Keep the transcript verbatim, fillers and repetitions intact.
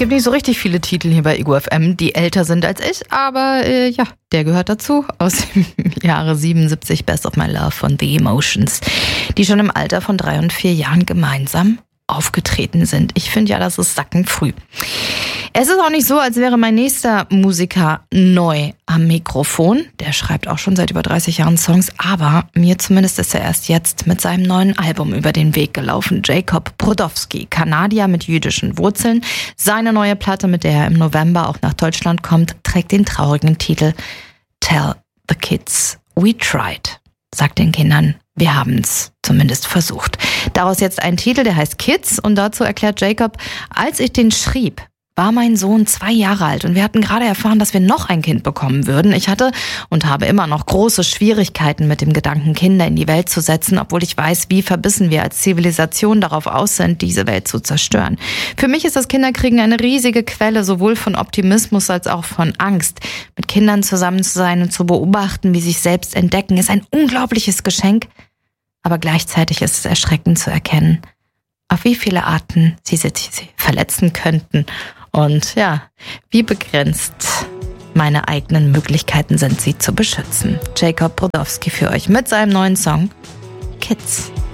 gibt nicht so richtig viele Titel hier bei Ego F M, die älter sind als ich, aber äh, ja, der gehört dazu, aus dem Jahre siebenundsiebzig, Best of My Love von The Emotions, die schon im Alter von drei und vier Jahren gemeinsam aufgetreten sind. Ich finde ja, das ist sackenfrüh. Es ist auch nicht so, als wäre mein nächster Musiker neu am Mikrofon. Der schreibt auch schon seit über dreißig Jahren Songs, aber mir zumindest ist er erst jetzt mit seinem neuen Album über den Weg gelaufen. Jacob Brodowski, Kanadier mit jüdischen Wurzeln. Seine neue Platte, mit der er im November auch nach Deutschland kommt, trägt den traurigen Titel Tell the Kids We Tried. Sagt den Kindern, wir haben's zumindest versucht. Daraus jetzt ein Titel, der heißt Kids, und dazu erklärt Jacob, als ich den schrieb, war mein Sohn zwei Jahre alt und wir hatten gerade erfahren, dass wir noch ein Kind bekommen würden. Ich hatte und habe immer noch große Schwierigkeiten mit dem Gedanken, Kinder in die Welt zu setzen, obwohl ich weiß, wie verbissen wir als Zivilisation darauf aus sind, diese Welt zu zerstören. Für mich ist das Kinderkriegen eine riesige Quelle, sowohl von Optimismus als auch von Angst. Mit Kindern zusammen zu sein und zu beobachten, wie sie sich selbst entdecken, ist ein unglaubliches Geschenk, aber gleichzeitig ist es erschreckend zu erkennen, auf wie viele Arten sie sich verletzen könnten. Und ja, wie begrenzt meine eigenen Möglichkeiten sind, sie zu beschützen. Jacob Brodowski für euch mit seinem neuen Song Kids.